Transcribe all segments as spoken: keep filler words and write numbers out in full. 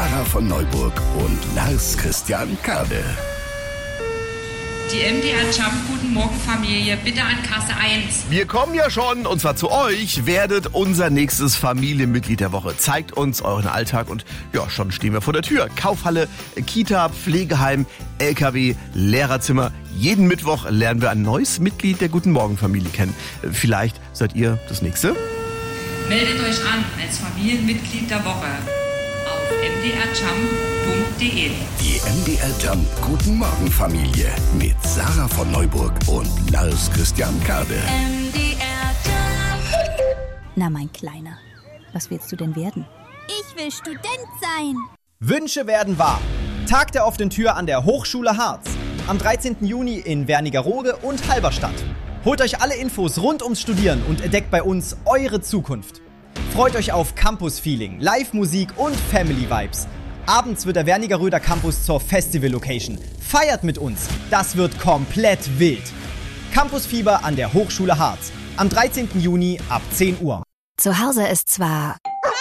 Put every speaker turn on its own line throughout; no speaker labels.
Sarah von Neuburg und Lars Christian Kade.
Die M D R Jump Guten Morgen Familie, bitte an Kasse eins.
Wir kommen ja schon, und zwar zu euch, werdet unser nächstes Familienmitglied der Woche. Zeigt uns euren Alltag und ja, schon stehen wir vor der Tür. Kaufhalle, Kita, Pflegeheim, L K W, Lehrerzimmer. Jeden Mittwoch lernen wir ein neues Mitglied der Guten Morgen Familie kennen. Vielleicht seid ihr das nächste?
Meldet euch an als Familienmitglied der Woche auf m d r jump punkt d e.
Die M D R Jump Guten Morgen Familie mit Sarah von Neuburg und Lars Christian Kade.
M D R Jump.
Na, mein Kleiner, was willst du denn werden?
Ich will Student sein.
Wünsche werden wahr. Tag der offenen Tür an der Hochschule Harz. Am dreizehnten Juni in Wernigerode und Halberstadt. Holt euch alle Infos rund ums Studieren und entdeckt bei uns eure Zukunft. Freut euch auf Campus-Feeling, Live-Musik und Family-Vibes. Abends wird der Wernigeröder Campus zur Festival-Location. Feiert mit uns, das wird komplett wild. Campusfieber an der Hochschule Harz. Am dreizehnten Juni ab zehn Uhr.
Zu Hause ist zwar...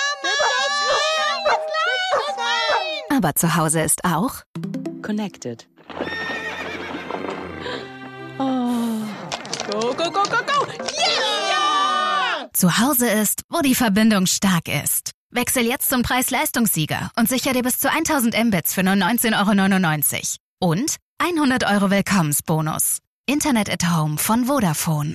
Aber zu Hause ist auch...
Connected. Go, go, go, go, go! Yeah!
Zu Hause ist, wo die Verbindung stark ist. Wechsel jetzt zum Preis-Leistungssieger und sicher dir bis zu tausend Mbits für nur neunzehn Euro neunundneunzig. Und hundert Euro Willkommensbonus. Internet at Home von Vodafone.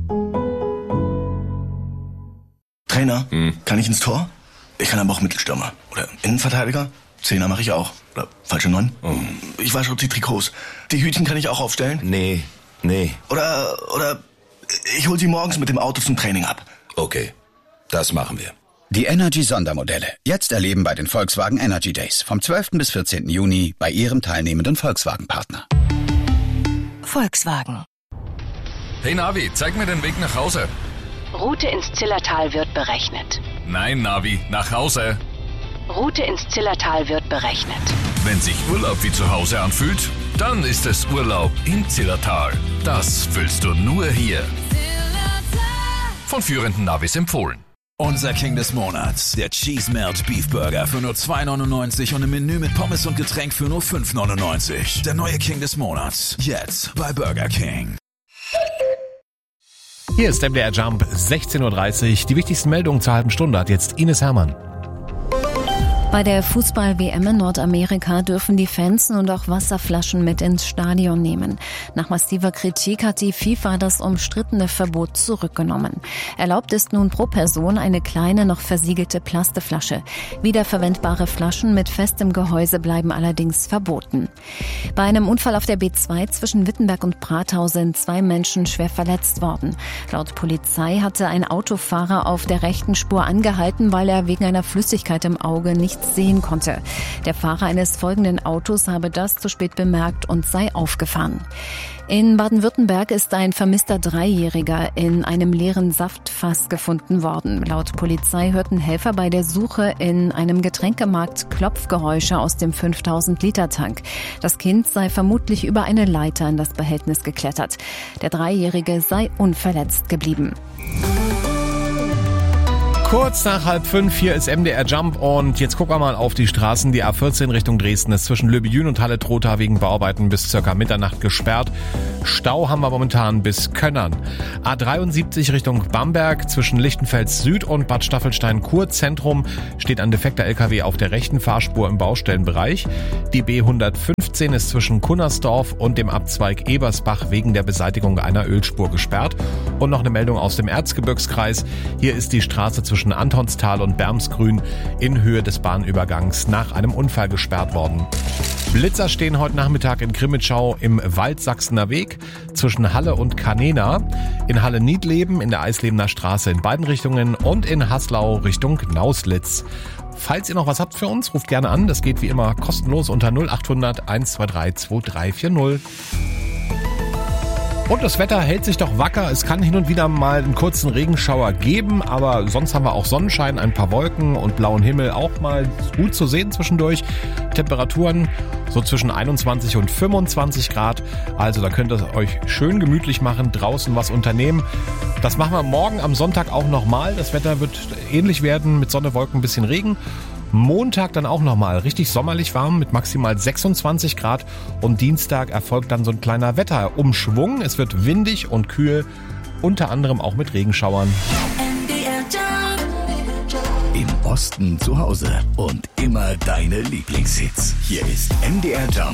Trainer, hm. kann ich ins Tor? Ich kann aber auch Mittelstürmer. Oder Innenverteidiger? Zehner mache ich auch. Oder falsche Neun? Hm. Ich wasche die Trikots. Die Hütchen kann ich auch aufstellen?
Nee, nee.
Oder, oder ich hol sie morgens mit dem Auto zum Training ab.
Okay, das machen wir.
Die Energy-Sondermodelle. Jetzt erleben bei den Volkswagen Energy Days. Vom zwölften bis vierzehnten Juni bei Ihrem teilnehmenden Volkswagen-Partner.
Volkswagen.
Hey Navi, zeig mir den Weg nach Hause.
Route ins Zillertal wird berechnet.
Nein, Navi, nach Hause.
Route ins Zillertal wird berechnet.
Wenn sich Urlaub wie zu Hause anfühlt, dann ist es Urlaub im Zillertal. Das fühlst du nur hier. Von führenden Navis empfohlen.
Unser King des Monats, der Cheese Melt Beef Burger für nur zwei neunundneunzig und ein Menü mit Pommes und Getränk für nur fünf neunundneunzig. Der neue King des Monats, jetzt bei Burger King.
Hier ist M D R Jump, sechzehn Uhr dreißig. Die wichtigsten Meldungen zur halben Stunde hat jetzt Ines Hermann.
Bei der Fußball-W M in Nordamerika dürfen die Fans nun auch Wasserflaschen mit ins Stadion nehmen. Nach massiver Kritik hat die FIFA das umstrittene Verbot zurückgenommen. Erlaubt ist nun pro Person eine kleine, noch versiegelte Plastikflasche. Wiederverwendbare Flaschen mit festem Gehäuse bleiben allerdings verboten. Bei einem Unfall auf der B zwei zwischen Wittenberg und Pratau sind zwei Menschen schwer verletzt worden. Laut Polizei hatte ein Autofahrer auf der rechten Spur angehalten, weil er wegen einer Flüssigkeit im Auge nicht sehen konnte. Der Fahrer eines folgenden Autos habe das zu spät bemerkt und sei aufgefahren. In Baden-Württemberg ist ein vermisster Dreijähriger in einem leeren Saftfass gefunden worden. Laut Polizei hörten Helfer bei der Suche in einem Getränkemarkt Klopfgeräusche aus dem fünftausend Liter Tank. Das Kind sei vermutlich über eine Leiter in das Behältnis geklettert. Der Dreijährige sei unverletzt geblieben.
Kurz nach halb fünf, hier ist M D R Jump und jetzt gucken wir mal auf die Straßen. Die A vierzehn Richtung Dresden ist zwischen Löbejün und Halle-Trotha wegen Bauarbeiten bis circa Mitternacht gesperrt. Stau haben wir momentan bis Könnern. A dreiundsiebzig Richtung Bamberg zwischen Lichtenfels Süd und Bad Staffelstein-Kur-Zentrum steht ein defekter L K W auf der rechten Fahrspur im Baustellenbereich. Die B hundertfünfzehn ist zwischen Kunnersdorf und dem Abzweig Ebersbach wegen der Beseitigung einer Ölspur gesperrt. Und noch eine Meldung aus dem Erzgebirgskreis. Hier ist die Straße zwischen zwischen Antonstal und Bermsgrün in Höhe des Bahnübergangs nach einem Unfall gesperrt worden. Blitzer stehen heute Nachmittag in Grimmitschau im Waldsachsener Weg zwischen Halle und Kanena, in Halle-Niedleben in der Eislebener Straße in beiden Richtungen und in Haslau Richtung Nauslitz. Falls ihr noch was habt für uns, ruft gerne an. Das geht wie immer kostenlos unter null acht hundert eins zwei drei zwei drei vier null. Und das Wetter hält sich doch wacker. Es kann hin und wieder mal einen kurzen Regenschauer geben, aber sonst haben wir auch Sonnenschein, ein paar Wolken und blauen Himmel auch mal gut zu sehen zwischendurch. Temperaturen so zwischen einundzwanzig und fünfundzwanzig Grad. Also da könnt ihr euch schön gemütlich machen, draußen was unternehmen. Das machen wir morgen am Sonntag auch nochmal. Das Wetter wird ähnlich werden mit Sonne, Wolken, ein bisschen Regen. Montag dann auch nochmal richtig sommerlich warm mit maximal sechsundzwanzig Grad und Dienstag erfolgt dann so ein kleiner Wetterumschwung. Es wird windig und kühl, unter anderem auch mit Regenschauern.
Im Osten zu Hause und immer deine Lieblingshits. Hier ist M D R Jump.